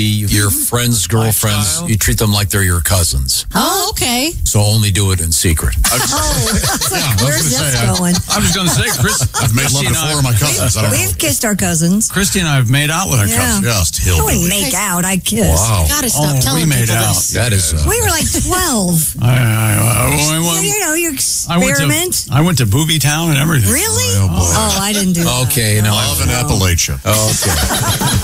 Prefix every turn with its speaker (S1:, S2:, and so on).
S1: your friends' girlfriends,
S2: Lifestyle.
S1: you treat them like they're your cousins.
S3: Oh, okay.
S1: So only do it in secret.
S4: Where's this going?
S2: I was going to say, Chris.
S5: I've made love to 4 of my cousins. I don't know.
S4: We've kissed our cousins.
S2: Christy and I have made out with our
S4: Yeah.
S2: cousins.
S5: Just
S4: I
S5: hillbilly.
S4: wouldn't make out. I kissed.
S1: Wow.
S3: Gotta stop
S2: Oh,
S3: telling
S2: we made
S3: people
S2: out.
S3: this.
S1: That is...
S4: We were like 12. You know, you experiment.
S2: I went to Booby Town and everything.
S4: Really?
S5: Oh, boy.
S4: Oh, I didn't do that.
S1: okay, now
S5: Love in Appalachia.
S1: Okay.